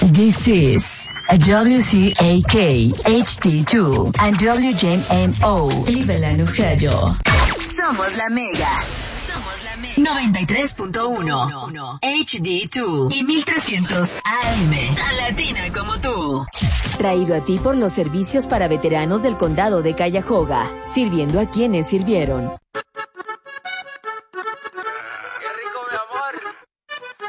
This is a WCAK HD2 and WJMO Cleveland, Ohio. Somos la Mega. 93.1 HD2 y 1300 AM. Tan latina como tú. Traído a ti por los servicios para veteranos del condado de Cuyahoga, sirviendo a quienes sirvieron.